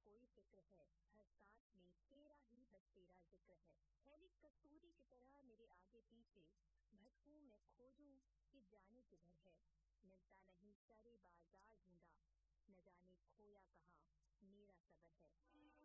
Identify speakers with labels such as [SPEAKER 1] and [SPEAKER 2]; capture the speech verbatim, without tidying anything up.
[SPEAKER 1] कोई फिक्र है, हर सांस में तेरा ही बस तेरा जिक्र है। हेली कस्तूरी की तरह मेरे आगे पीछे भटकूं मैं खोजूं कि जाने किधर है। मिलता नहीं सारे बाजार ढूंढा, न जाने खोया कहाँ मेरा सबर है।